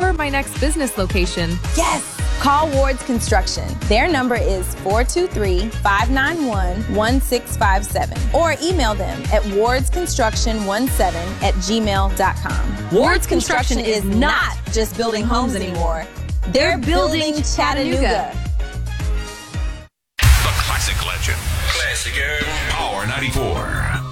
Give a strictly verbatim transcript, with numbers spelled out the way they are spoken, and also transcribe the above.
or my next business location. Yes! Call Ward's Construction. Their number is four two three, five nine one, one six five seven or email them at wards construction seventeen at gmail dot com. Ward's Construction is not just building homes anymore. They're building Chattanooga. The Classic Legend. Classic Power ninety-four.